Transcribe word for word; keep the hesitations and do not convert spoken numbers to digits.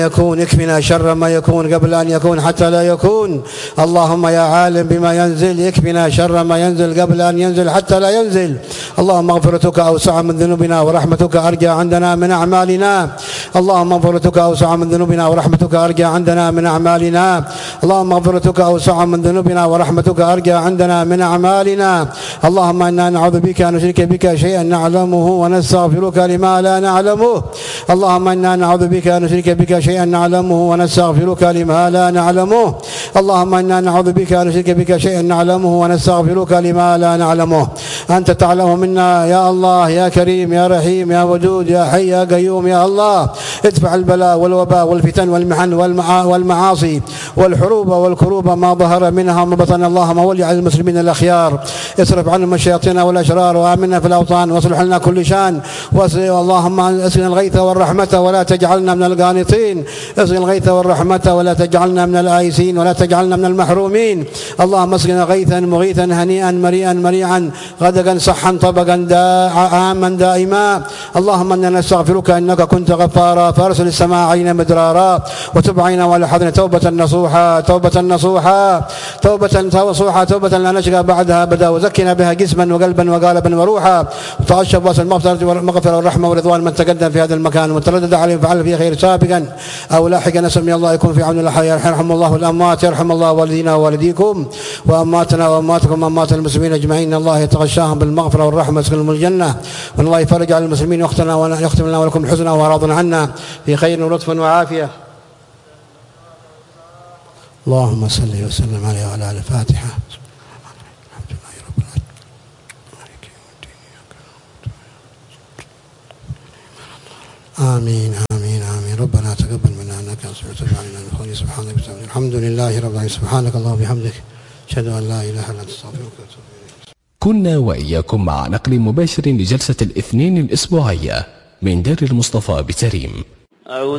يكون اكفنا شر ما يكون قبل أن يكون حتى لا يكون. اللهم يا عالم بما ينزل اكفنا شر ما ينزل قبل أن ينزل حتى لا ينزل. اللهم مغفرتك أوسع من ذنوبنا ورحمتك أرجى عندنا من أعمالنا. اللهم مغفرتك أوسع من ذنوبنا ورحمتك أرجى عندنا من أعمالنا. اللهم مغفرتك أوسع من ذنوبنا ورحمتك أرجى عندنا من أعمالنا. اللهم إنا نعوذ بك أن نشرك بك شيئا نعلمه ونستغفرك لما لا نعلمه. اللهم إنا نعوذ بك أن نشرك بك شيئا نعلمه ونستغفرك لما لا نعلمه. اللهم إنا نعوذ بك أن نشرك بك شيئا نعلمه ونستغفرك لما لا نعلمه. أنت تعلم منا يا الله يا كريم يا رحيم يا ودود يا حي يا قيوم يا الله. ادفع البلاء والوباء والفتن والمحن والمعاصي والحروب والكروب ما ظهر منها وما بطن. اللهم ولي على المسلمين الأخيار. اصرف عنهم الشياطين والأشرار وآمنا في الأوطان واصلح لنا كل شان. اللهم اسقنا الغيث والرحمة ولا تجعلنا من القانطين. اسقنا الغيث والرحمة ولا تجعلنا من الآيسين ولا تجعلنا من المحرومين. اللهم اسقنا غيثا مغيثا هنيئا مريئا مريعا غدقا صحا طبقا عاما دائما. اللهم إنا نستغفرك إنك كنت غفارا فارسل السماء عين مدرارا وتب علينا ولا حضن توبة نصوحا توبة نصوحا توبة نصوحا توبة لا نشقى بعدها أبدا وزكنا بها جسما وقلبا وقالبا وروحا وتعشب واسع المغفرة والمغفرة والرحمة ورضوان من تقدم في هذا المكان وتردد عليه فعل فيه خير سابقا أو لاحقا. نسأل من الله يكون في عون الأحياء يرحم الله الأموات يرحم الله والدينا ووالديكم وأماتنا وأماتكم وأمات المسلمين أجمعين. الله يتغشاهم بالمغفرة والرحمة ويسكنهم الجنة. وأن الله يفرج على المسلمين ويختنا ويختم لنا ولكم الحسنى وراض عنا في خير ولطف وعافية. اللهم صل وسلم عليه وعلى آله. الفاتحة. آمين آمين آمين. ربنا تقبل منا إنك أنت السميع العليم. سبحانك الحمد لله رب العالمين. سبحانك اللهم وبحمدك أشهد أن لا إله إلا أنت أستغفرك وأتوب إليك. كنا وإياكم مع نقل مباشر لجلسة الاثنين الأسبوعية من دار المصطفى بتريم.